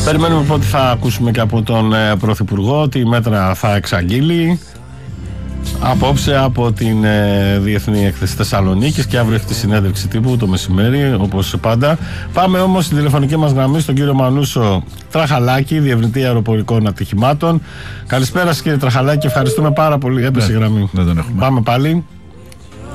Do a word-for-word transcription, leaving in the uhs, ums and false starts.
Περιμένουμε πότε θα ακούσουμε και από τον ε, Πρωθυπουργό ότι μέτρα θα εξαγγείλει. Απόψε από την ε, Διεθνή Έκθεση Θεσσαλονίκης και αύριο έχει τη συνέντευξη τύπου το μεσημέρι, όπως πάντα. Πάμε όμως στην τηλεφωνική μας γραμμή στον κύριο Μανούσο Τραχαλάκη, διευρυντή αεροπορικών ατυχημάτων. Καλησπέρα σας κύριε Τραχαλάκη, ευχαριστούμε πάρα πολύ. Έπεσε η γραμμή. Δεν τον έχουμε. Πάμε πάλι.